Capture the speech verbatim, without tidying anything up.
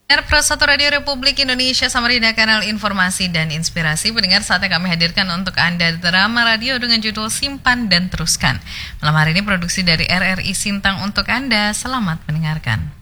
Pendengar Pro satu Radio Republik Indonesia Samarinda, kanal informasi dan inspirasi. Pendengar, saatnya kami hadirkan untuk Anda drama radio dengan judul Simpan dan Teruskan. Malam hari ini produksi dari R R I Sintang untuk Anda. Selamat mendengarkan.